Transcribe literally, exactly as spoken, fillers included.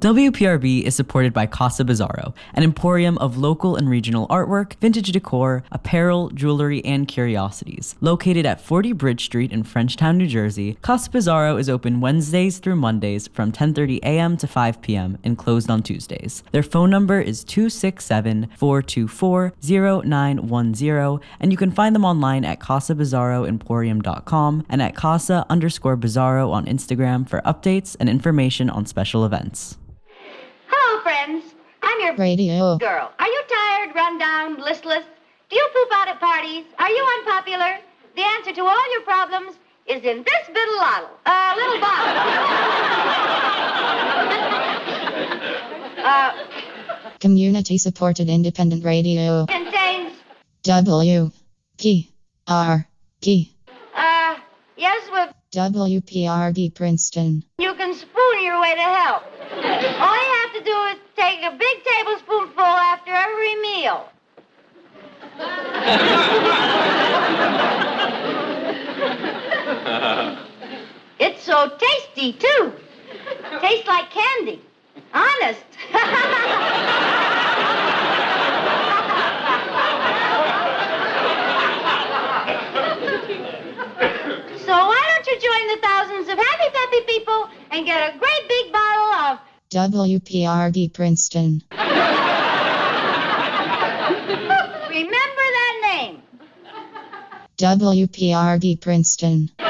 W P R B is supported by Casa Bizarro, an emporium of local and regional artwork, vintage decor, apparel, jewelry, and curiosities. Located at forty Bridge Street in Frenchtown, New Jersey, Casa Bizarro is open Wednesdays through Mondays from ten thirty a.m. to five p.m. and closed on Tuesdays. Their phone number is two six seven, four two four, zero nine one zero, and you can find them online at casa bizarro emporium dot com and at casa underscore bizarro on Instagram for updates and information on special events. Hello, friends. I'm your radio girl. Are you tired, run down, listless? Do you poop out at parties? Are you unpopular? The answer to all your problems is in this little bottle. Uh, little bottle. uh, Community-supported independent radio. Contains... W P R D. Uh, yes, with... W P R D Princeton. You can spoon your way to hell. All you have to do is take a big tablespoonful after every meal. It's so tasty, too. Tastes like candy. Honest. So why don't you join the thousands of happy, peppy people and get a great big bottle of W P R D Princeton. Remember that name. W P R D Princeton.